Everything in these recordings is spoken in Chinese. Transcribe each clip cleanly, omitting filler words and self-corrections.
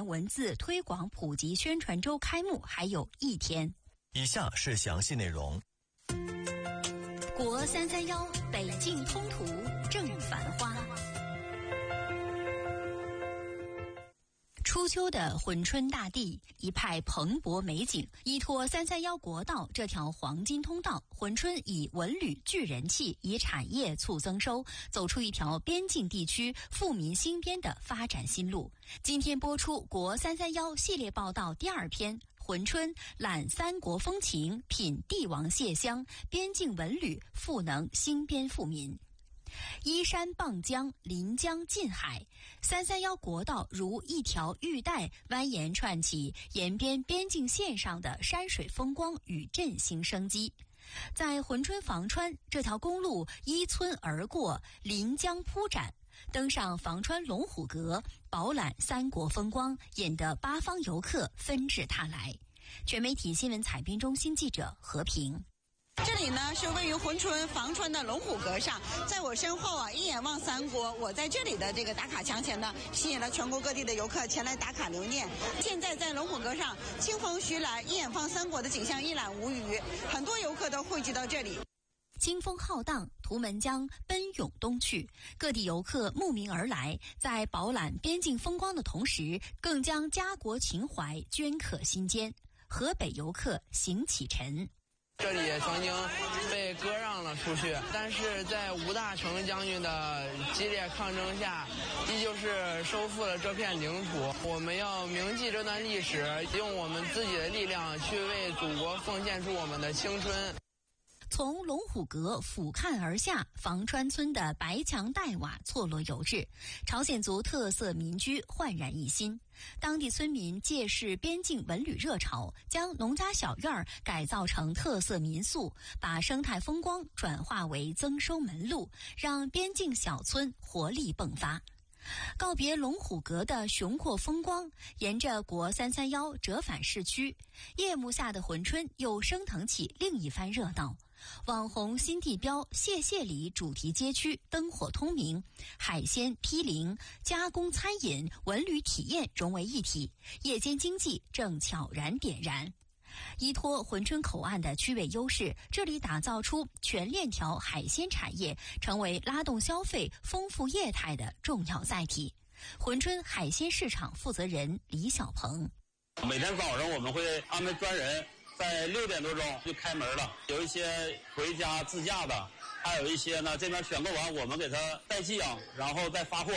文字推广普及宣传周开幕还有1天。 以下是详细内容。 国331北境通途正繁花。初秋的珲春大地，一派蓬勃美景。依托331国道这条黄金通道，珲春以文旅聚人气，以产业促增收，走出一条边境地区富民兴边的发展新路。今天播出国331系列报道第2篇，珲春览三国风情，品帝王蟹香，边境文旅赋能兴边富民。依山傍江，临江近海，331国道如一条玉带蜿蜒串起沿边边境线上的山水风光与振兴生机。在珲春房川，这条公路依村而过，临江铺展，登上房川龙虎阁，饱览三国风光，引得八方游客纷至沓来。全媒体新闻采编中心记者何平。 这里呢是位于珲春房川的龙虎阁上，在我身后一眼望三国，我在这里的这个打卡墙前呢，吸引了全国各地的游客前来打卡留念。现在在龙虎阁上，清风徐来，一眼望三国的景象一览无余，很多游客都汇聚到这里。 清风浩荡，图们江奔涌东去，各地游客慕名而来，在饱览边境风光的同时，更将家国情怀镌刻心间。河北游客邢启臣。 这里曾经被割让了出去，但是在吴大成将军的激烈抗争下，依旧是收复了这片领土。我们要铭记这段历史，用我们自己的力量去为祖国奉献出我们的青春。 从龙虎阁俯瞰而下，房川村的白墙黛瓦错落有致，朝鲜族特色民居焕然一新。当地村民借势边境文旅热潮，将农家小院改造成特色民宿，把生态风光转化为增收门路，让边境小村活力迸发。告别龙虎阁的雄阔风光，沿着国331折返市区，夜幕下的珲春又升腾起另一番热闹。网红新地标谢谢里主题街区灯火通明，海鲜、批零、加工餐饮、文旅体验融为一体，夜间经济正悄然点燃。依托珲春口岸的区位优势，这里打造出全链条海鲜产业，成为拉动消费、丰富业态的重要载体。珲春海鲜市场负责人李小鹏： 每天早上我们会安排专人在6点多钟就开门了，有一些回家自驾的，还有一些呢这边选购完我们给他带寄养，然后再发货。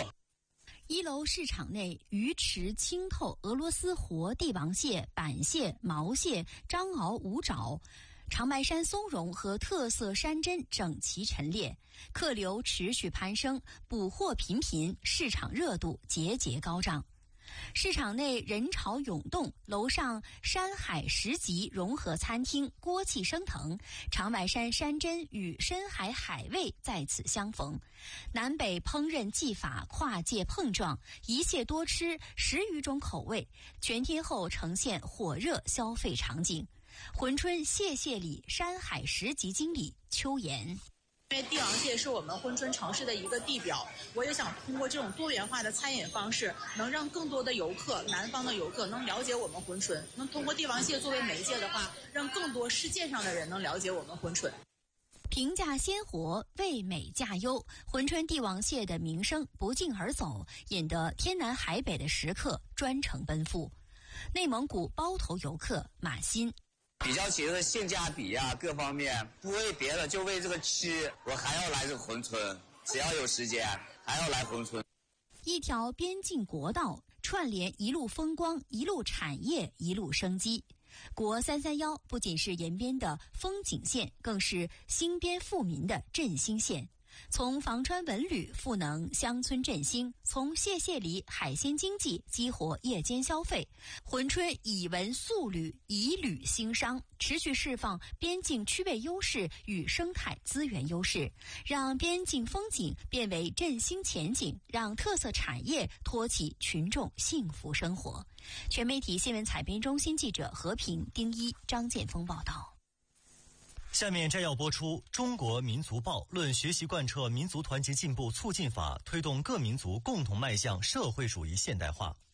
1楼市场内，鱼池清透俄罗斯活帝王蟹、板蟹、毛蟹、章鳌五爪、长白山松茸和特色山珍整齐陈列，客流持续攀升，补货频频，市场热度节节高涨。市场内人潮涌动，楼上山海十级融合餐厅锅气升腾，长白山山珍与深海海味在此相逢，南北烹饪技法跨界碰撞，一蟹多吃10余种口味，全天候呈现火热消费场景。珲春谢谢里山海十级经理邱岩： 因为帝王蟹是我们珲春城市的一个地标，我也想通过这种多元化的餐饮方式，能让更多的游客，南方的游客能了解我们珲春，能通过帝王蟹作为媒介的话，让更多世界上的人能了解我们珲春。 评价鲜活，味美价优，珲春帝王蟹的名声不胫而走，引得天南海北的食客专程奔赴。内蒙古包头游客马鑫： 比较起这个性价比啊，各方面不为别的，就为这个吃，我还要来这个珲春，只要有时间还要来珲春。 一条边境国道串联一路风光，一路产业，一路生机。国331不仅是沿边的风景线，更是兴边富民的振兴线。从房川文旅赋能乡村振兴，从谢谢里海鲜经济激活夜间消费，珲春以文塑旅，以旅兴商，持续释放边境区位优势与生态资源优势，让边境风景变为振兴前景，让特色产业托起群众幸福生活。全媒体新闻采编中心记者何平、丁一、张建峰报道。 下面摘要播出《中国民族报》论学习贯彻民族团结进步促进法，推动各民族共同迈向社会主义现代化。